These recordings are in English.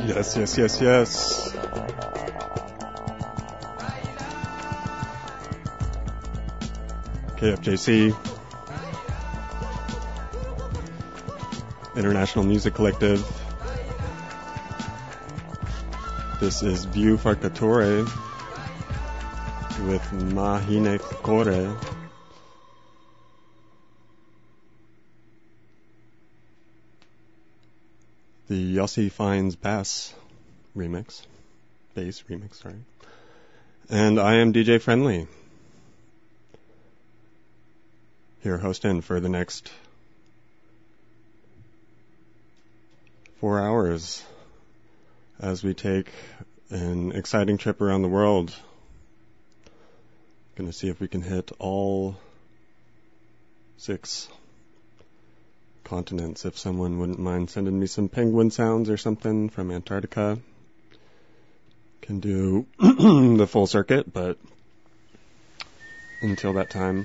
Yes, yes, yes, yes. KFJC, International Music Collective. This is View Farcatore with Mahine Kore. The Yossi Finds Bass remix. Bass remix, sorry. And I am DJ Friendly. Here hosting for the next 4 hours as we take an exciting trip around the world. Gonna see if we can hit all 6 continents, if someone wouldn't mind sending me some penguin sounds or something from Antarctica. Can do the full circuit, but until that time,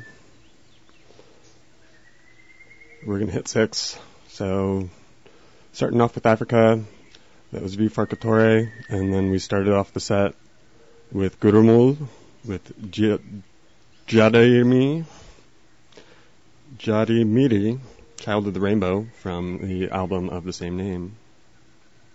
we're going to hit 6. So, starting off with Africa, that was View Farcatore, and then we started off the set with Gurumul, with Jarimiri, Child of the Rainbow, from the album of the same name.